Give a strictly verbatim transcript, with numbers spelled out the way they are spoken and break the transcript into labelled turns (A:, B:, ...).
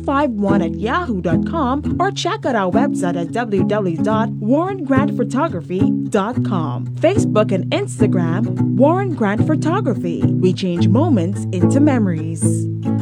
A: five one at yahoo dot com or check out our website at w w w dot warren grant photography dot com. Facebook and Instagram, Warren Grant Photography. We change moments into memories.